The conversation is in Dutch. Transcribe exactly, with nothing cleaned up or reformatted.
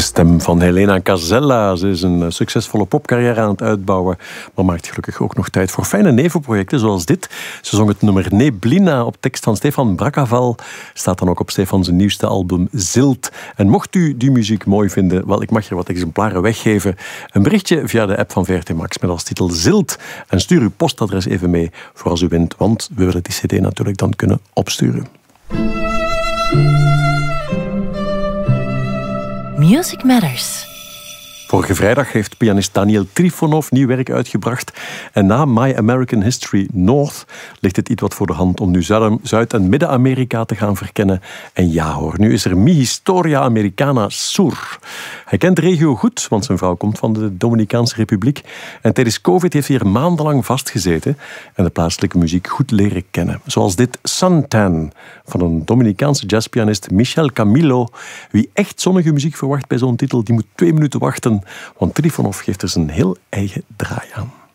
stem van Helena Casella. Ze is een succesvolle popcarrière aan het uitbouwen, maar maakt gelukkig ook nog tijd voor fijne nevenprojecten zoals dit. Ze zong het nummer Neblina op tekst van Stefan Brakaval. Staat dan ook op Stefans nieuwste album Zilt. En mocht u die muziek mooi vinden, wel, ik mag hier wat exemplaren weggeven. Een berichtje via de app van V R T Max met als titel Zilt. En stuur uw postadres even mee voor als u wint, want we willen die cd natuurlijk dan kunnen opsturen. Music Matters. Vorige vrijdag heeft pianist Daniel Trifonov nieuw werk uitgebracht. En na My American History North ligt het iets wat voor de hand om nu Zuid- en Midden-Amerika te gaan verkennen. En ja hoor, nu is er Mi Historia Americana Sur. Hij kent de regio goed, want zijn vrouw komt van de Dominicaanse Republiek. En tijdens COVID heeft hij er maandenlang vastgezeten en de plaatselijke muziek goed leren kennen. Zoals dit Suntan van een Dominicaanse jazzpianist Michel Camilo. Wie echt zonnige muziek verwacht bij zo'n titel, die moet twee minuten wachten. Want Trifonov geeft er zijn heel eigen draai aan.